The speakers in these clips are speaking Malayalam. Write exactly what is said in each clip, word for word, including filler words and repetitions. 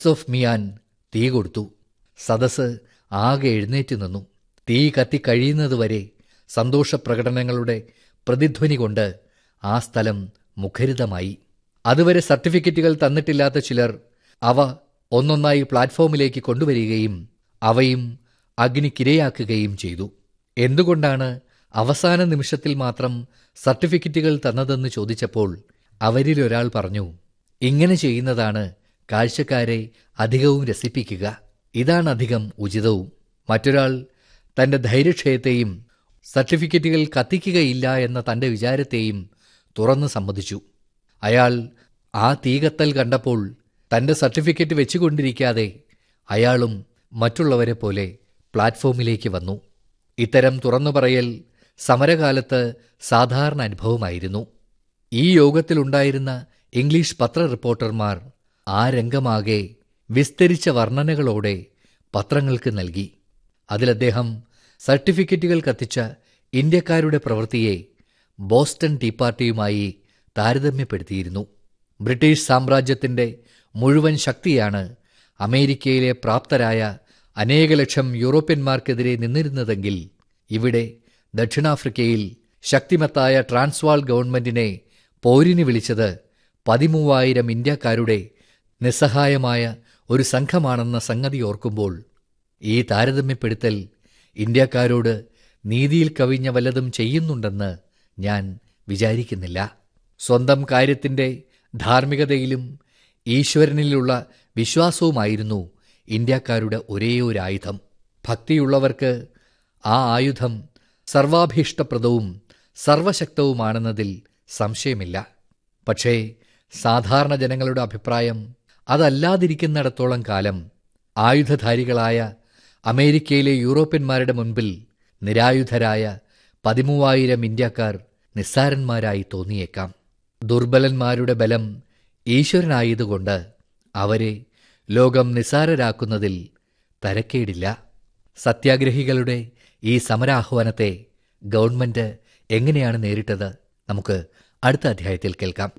ഓഫ് മിയാൻ തീ കൊടുത്തു. സദസ്സ് ആകെ എഴുന്നേറ്റ് നിന്നു. തീ കത്തിക്കഴിയുന്നതുവരെ സന്തോഷപ്രകടനങ്ങളുടെ പ്രതിധ്വനി കൊണ്ട് ആ സ്ഥലം മുഖരിതമായി. അതുവരെ സർട്ടിഫിക്കറ്റുകൾ തന്നിട്ടില്ലാത്ത ചിലർ അവ ഒന്നൊന്നായി പ്ലാറ്റ്ഫോമിലേക്ക് കൊണ്ടുവരികയും അവയും അഗ്നിക്കിരയാക്കുകയും ചെയ്തു. എന്തുകൊണ്ടാണ് അവസാന നിമിഷത്തിൽ മാത്രം സർട്ടിഫിക്കറ്റുകൾ തന്നതെന്ന് ചോദിച്ചപ്പോൾ അവരിലൊരാൾ പറഞ്ഞു, ഇങ്ങനെ ചെയ്യുന്നതാണ് കാഴ്ചക്കാരെ അധികവും രസിപ്പിക്കുക. ഇതാണ് അധികം ഉചിതവും. മറ്റൊരാൾ തന്റെ ധൈര്യക്ഷയത്തെയും സർട്ടിഫിക്കറ്റുകൾ കത്തിക്കുകയില്ല എന്ന തന്റെ വിചാരത്തെയും തുറന്നു സമ്മതിച്ചു. അയാൾ ആ തീകത്തൽ കണ്ടപ്പോൾ തന്റെ സർട്ടിഫിക്കറ്റ് വെച്ചുകൊണ്ടിരിക്കാതെ അയാളും മറ്റുള്ളവരെ പോലെ പ്ലാറ്റ്ഫോമിലേക്ക് വന്നു. ഇത്തരം തുറന്നു പറയൽ സമരകാലത്ത് സാധാരണ അനുഭവമായിരുന്നു. ഈ യോഗത്തിലുണ്ടായിരുന്ന ഇംഗ്ലീഷ് പത്ര റിപ്പോർട്ടർമാർ ആ രംഗമാകെ വിസ്തരിച്ച വർണ്ണനകളോടെ പത്രങ്ങൾക്ക് നൽകി. അതിലദ്ദേഹം സർട്ടിഫിക്കറ്റുകൾ കത്തിച്ച ഇന്ത്യക്കാരുടെ പ്രവൃത്തിയെ ബോസ്റ്റൺ ടീ പാർട്ടിയുമായി താരതമ്യപ്പെടുത്തിയിരുന്നു. ബ്രിട്ടീഷ് സാമ്രാജ്യത്തിന്റെ മുഴുവൻ ശക്തിയാണ് അമേരിക്കയിലെ പ്രാപ്തരായ അനേക ലക്ഷം യൂറോപ്യന്മാർക്കെതിരെ നിന്നിരുന്നതെങ്കിൽ ഇവിടെ ദക്ഷിണാഫ്രിക്കയിൽ ശക്തിമത്തായ ട്രാൻസ്വാൾ ഗവൺമെന്റിനെ പോരിന് വിളിച്ചത് പതിമൂവായിരം ഇന്ത്യക്കാരുടെ നിസ്സഹായമായ ഒരു സംഘമാണെന്ന സംഗതി ഓർക്കുമ്പോൾ ഈ താരതമ്യപ്പെടുത്തൽ ഇന്ത്യക്കാരോട് നീതിയിൽ കവിഞ്ഞ വല്ലതും ചെയ്യുന്നുണ്ടെന്ന് ഞാൻ വിചാരിക്കുന്നില്ല. സ്വന്തം കാര്യത്തിന്റെ ധാർമ്മികതയിലും ഈശ്വരനിലുള്ള വിശ്വാസവുമായിരുന്നു ഇന്ത്യക്കാരുടെ ഒരേയൊരായുധം. ഭക്തിയുള്ളവർക്ക് ആ ആയുധം സർവാഭീഷ്ടപ്രദവും സർവശക്തവുമാണെന്നതിൽ സംശയമില്ല. പക്ഷേ സാധാരണ ജനങ്ങളുടെ അഭിപ്രായം അതല്ലാതിരിക്കുന്നിടത്തോളം കാലം ആയുധധാരികളായ അമേരിക്കയിലെ യൂറോപ്യന്മാരുടെ മുൻപിൽ നിരായുധരായ പതിമൂവായിരം ഇന്ത്യക്കാർ നിസ്സാരന്മാരായി തോന്നിയേക്കാം. ദുർബലന്മാരുടെ ബലം ഈശ്വരനായതുകൊണ്ട് അവരെ ലോകം നിസ്സാരരാക്കുന്നതിൽ തരക്കേടില്ല. സത്യാഗ്രഹികളുടെ ഈ സമരാഹ്വാനത്തെ ഗവൺമെന്റ് എങ്ങനെയാണ് നേരിട്ടത്? നമുക്ക് അടുത്ത അധ്യായത്തിൽ കേൾക്കാം.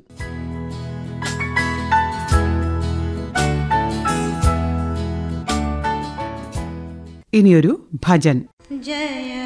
ഇനിയൊരു ഭജൻ.